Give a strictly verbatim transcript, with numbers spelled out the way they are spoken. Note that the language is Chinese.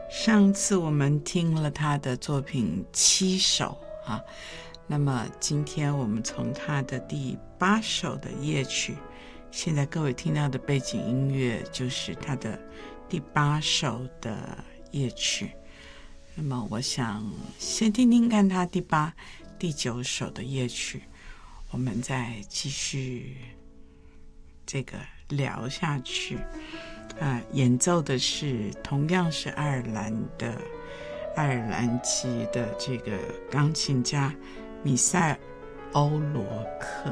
上次我们听了他的作品七首啊，那么今天我们从他的第八首的夜曲，现在各位听到的背景音乐就是他的第八首的夜曲。那么我想先听听看他第八、第九首的夜曲，我们再继续这个聊下去。啊，演奏的是同样是爱尔兰的爱尔兰籍的这个钢琴家米塞尔·欧罗克。